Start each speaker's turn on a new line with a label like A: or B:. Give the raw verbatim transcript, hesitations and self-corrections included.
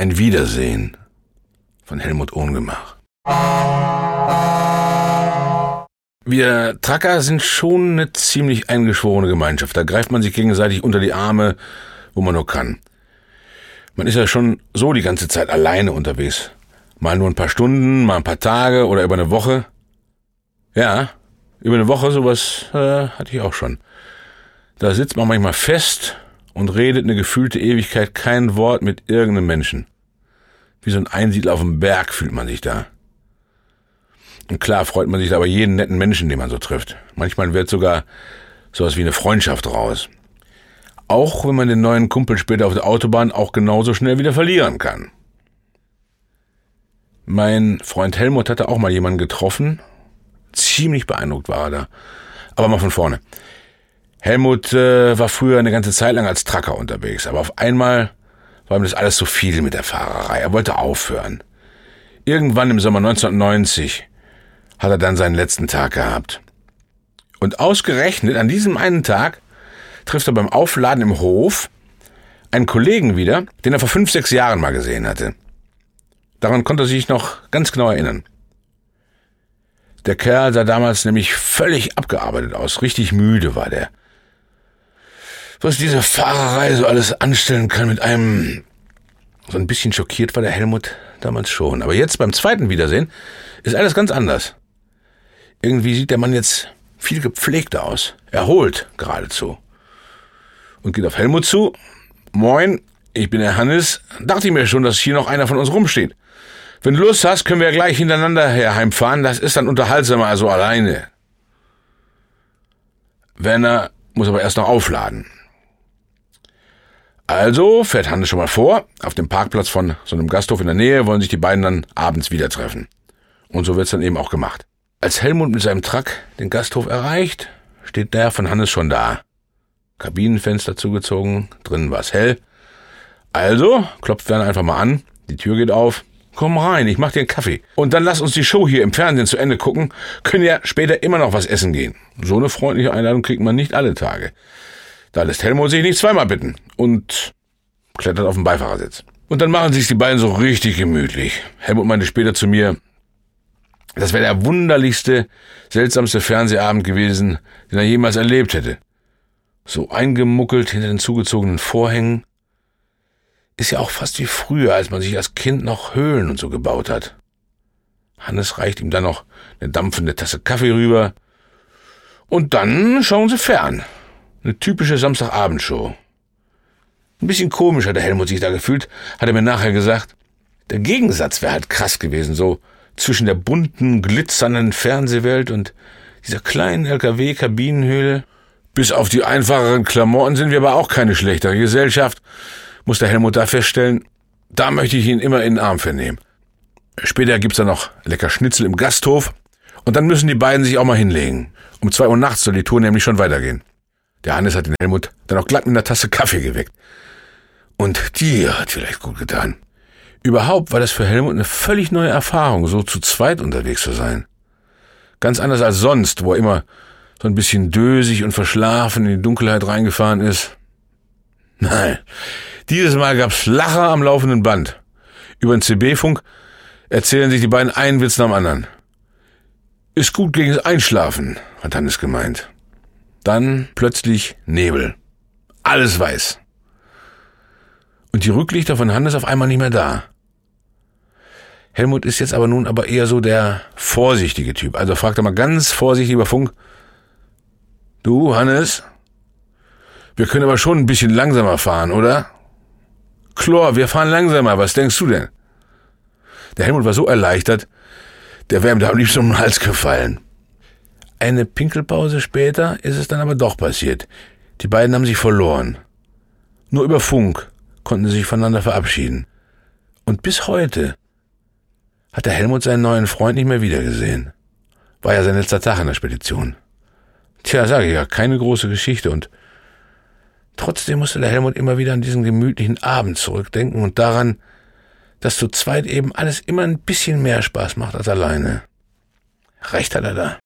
A: Ein Wiedersehen von Helmut Ohngemach. Wir Tracker sind schon eine ziemlich eingeschworene Gemeinschaft. Da greift man sich gegenseitig unter die Arme, wo man nur kann. Man ist ja schon so die ganze Zeit alleine unterwegs. Mal nur ein paar Stunden, mal ein paar Tage oder über eine Woche. Ja, über eine Woche sowas äh, hatte ich auch schon. Da sitzt man manchmal fest und redet eine gefühlte Ewigkeit kein Wort mit irgendeinem Menschen. Wie so ein Einsiedler auf dem Berg fühlt man sich da. Und klar freut man sich da über jeden netten Menschen, den man so trifft. Manchmal wird sogar sowas wie eine Freundschaft raus. Auch wenn man den neuen Kumpel später auf der Autobahn auch genauso schnell wieder verlieren kann. Mein Freund Helmut hatte auch mal jemanden getroffen. Ziemlich beeindruckt war er da. Aber mal von vorne. Helmut äh, war früher eine ganze Zeit lang als Trucker unterwegs. Aber auf einmal war ihm das alles zu viel mit der Fahrerei. Er wollte aufhören. Irgendwann im Sommer neunzehnhundertneunzig hat er dann seinen letzten Tag gehabt. Und ausgerechnet an diesem einen Tag trifft er beim Aufladen im Hof einen Kollegen wieder, den er vor fünf, sechs Jahren mal gesehen hatte. Daran konnte er sich noch ganz genau erinnern. Der Kerl sah damals nämlich völlig abgearbeitet aus, richtig müde war der. Was diese Fahrerei so alles anstellen kann mit einem... So ein bisschen schockiert war der Helmut damals schon. Aber jetzt beim zweiten Wiedersehen ist alles ganz anders. Irgendwie sieht der Mann jetzt viel gepflegter aus. Erholt geradezu. Und geht auf Helmut zu. Moin, ich bin der Hannes. Dachte ich mir schon, dass hier noch einer von uns rumsteht. Wenn du Lust hast, können wir ja gleich hintereinander her heimfahren. Das ist dann unterhaltsamer als so alleine. Werner muss aber erst noch aufladen. Also fährt Hannes schon mal vor. Auf dem Parkplatz von so einem Gasthof in der Nähe wollen sich die beiden dann abends wieder treffen. Und so wird's dann eben auch gemacht. Als Helmut mit seinem Truck den Gasthof erreicht, steht der von Hannes schon da. Kabinenfenster zugezogen, drinnen war's hell. Also klopft Werner einfach mal an, die Tür geht auf. Komm rein, ich mach dir einen Kaffee. Und dann lass uns die Show hier im Fernsehen zu Ende gucken, können ja später immer noch was essen gehen. So eine freundliche Einladung kriegt man nicht alle Tage. Da lässt Helmut sich nicht zweimal bitten und klettert auf den Beifahrersitz. Und dann machen sich die beiden so richtig gemütlich. Helmut meinte später zu mir, das wäre der wunderlichste, seltsamste Fernsehabend gewesen, den er jemals erlebt hätte. So eingemuckelt hinter den zugezogenen Vorhängen. Ist ja auch fast wie früher, als man sich als Kind noch Höhlen und so gebaut hat. Hannes reicht ihm dann noch eine dampfende Tasse Kaffee rüber. Und dann schauen sie fern. Eine typische Samstagabendshow. Ein bisschen komisch hat der Helmut sich da gefühlt, hat er mir nachher gesagt. Der Gegensatz wäre halt krass gewesen, so zwischen der bunten, glitzernden Fernsehwelt und dieser kleinen L K W-Kabinenhöhle. Bis auf die einfacheren Klamotten sind wir aber auch keine schlechtere Gesellschaft, muss der Helmut da feststellen. Da möchte ich ihn immer in den Arm vernehmen. Später gibt's dann noch lecker Schnitzel im Gasthof und dann müssen die beiden sich auch mal hinlegen. Um zwei Uhr nachts soll die Tour nämlich schon weitergehen. Der Hannes hat den Helmut dann auch glatt mit einer Tasse Kaffee geweckt. Und die hat vielleicht gut getan. Überhaupt war das für Helmut eine völlig neue Erfahrung, so zu zweit unterwegs zu sein. Ganz anders als sonst, wo er immer so ein bisschen dösig und verschlafen in die Dunkelheit reingefahren ist. Nein, dieses Mal gab's Lacher am laufenden Band. Über den C B-Funk erzählen sich die beiden einen Witz nach dem anderen. Ist gut gegens Einschlafen, hat Hannes gemeint. Dann plötzlich Nebel. Alles weiß. Und die Rücklichter von Hannes auf einmal nicht mehr da. Helmut ist jetzt aber nun aber eher so der vorsichtige Typ. Also fragt er mal ganz vorsichtig über Funk. Du, Hannes, wir können aber schon ein bisschen langsamer fahren, oder? Chlor, wir fahren langsamer, was denkst du denn? Der Helmut war so erleichtert, der wäre ihm da am liebsten um den Hals gefallen. Eine Pinkelpause später ist es dann aber doch passiert. Die beiden haben sich verloren. Nur über Funk konnten sie sich voneinander verabschieden. Und bis heute hat der Helmut seinen neuen Freund nicht mehr wiedergesehen. War ja sein letzter Tag in der Spedition. Tja, sage ich ja, keine große Geschichte und trotzdem musste der Helmut immer wieder an diesen gemütlichen Abend zurückdenken und daran, dass zu zweit eben alles immer ein bisschen mehr Spaß macht als alleine. Recht hat er da.